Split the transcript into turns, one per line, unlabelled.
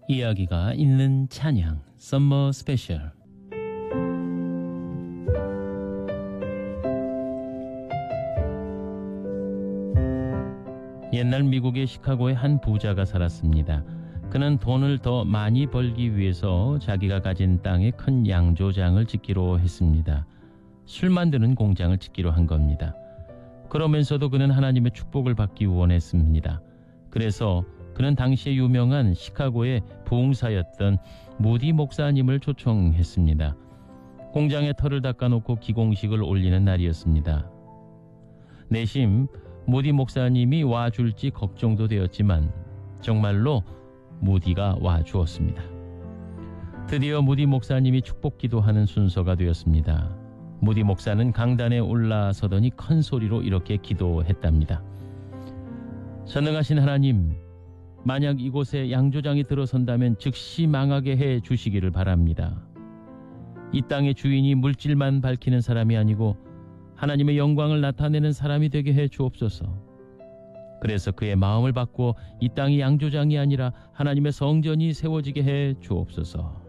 이야기가 있는 찬양 썸머 스페셜. 옛날 미국의 시카고에 한 부자가 살았습니다. 그는 돈을 더 많이 벌기 위해서 자기가 가진 땅에 큰 양조장을 짓기로 했습니다. 술 만드는 공장을 짓기로 한 겁니다. 그러면서도 그는 하나님의 축복을 받기 원했습니다. 그래서 그는 당시에 유명한 시카고의 부흥사였던 무디 목사님을 초청했습니다. 공장에 털을 닦아놓고 기공식을 올리는 날이었습니다. 내심 무디 목사님이 와줄지 걱정도 되었지만 정말로 무디가 와주었습니다. 드디어 무디 목사님이 축복 기도하는 순서가 되었습니다. 무디 목사는 강단에 올라서더니 큰 소리로 이렇게 기도했답니다. 전능하신 하나님, 만약 이곳에 양조장이 들어선다면 즉시 망하게 해 주시기를 바랍니다. 이 땅의 주인이 물질만 밝히는 사람이 아니고 하나님의 영광을 나타내는 사람이 되게 해 주옵소서. 그래서 그의 마음을 바꾸어 이 땅이 양조장이 아니라 하나님의 성전이 세워지게 해 주옵소서.